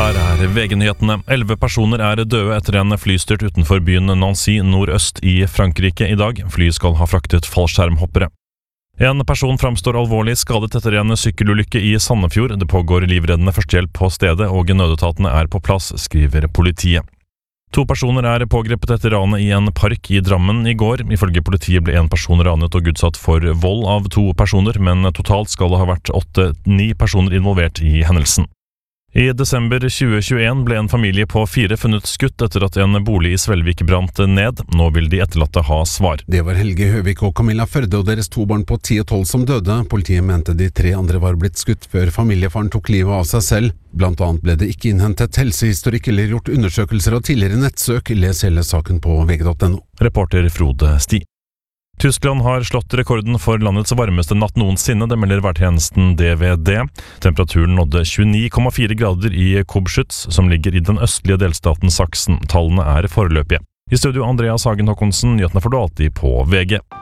Her VG-nyhetene. 11 personer døde etter en flystyrt utenfor byen Nancy nordøst i Frankrike i dag. Fly skal ha fraktet fallskjermhoppere. En person framstår alvorlig skadet etter en sykkelulykke i Sandefjord. Det pågår livreddende førstehjelp på stedet, og nødetatene på plass, skriver politiet. 2 personer pågrepet etter ranet i en park i Drammen i går. Ifølge politiet ble en person ranet og utsatt for vold av 2 personer, men totalt skal det ha vært 8-9 personer involvert i hendelsen. I desember 2021 ble en familie på 4 funnet skutt etter at en bolig i Svelvik brant ned. Nå vil de etterlatte ha svar. Det var Helge Høvik og Camilla Førde og deres 2 barn på 10 og 12 som døde. Politiet mente de 3 andre var blitt skutt før familiefaren tok livet av seg selv. Blant annet ble det ikke innhentet helsehistorikk eller gjort undersøkelser av tidligere nettsøk. Les hele saken på vg.no. Reporter Frode Sti. Tyskland har slått rekorden for landets varmeste natt noensinne, det melder værtjenesten DVD. Temperaturen nådde 29,4 grader i Kobschütz, som ligger i den østlige delstaten Sachsen. Tallene foreløpige. I studio Andreas Hagen Håkonsen, nyhetene får du alltid på VG.